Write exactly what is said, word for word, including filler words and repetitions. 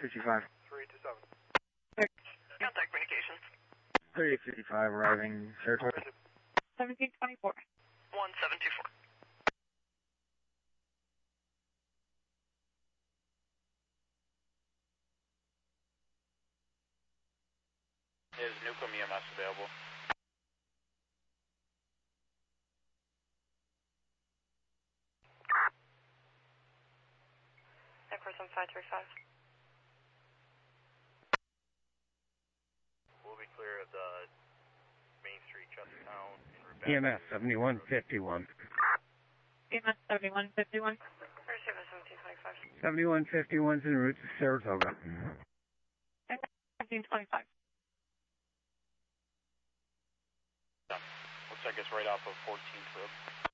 fifty-five. three two seven. Contact communications. thirty fifty-five arriving Saratoga. seventeen twenty-four. one seven two four. Is Newcomb E M S available? Person five three five. We'll be clear of the Main Street, Chestertown, and E M S seventy-one fifty-one. E M S seventy-one fifty-one. Receiver seventeen twenty-five. seventy-one fifty-one's en route to Saratoga. seventeen twenty-five. Looks like it's right off of fourteenth Road.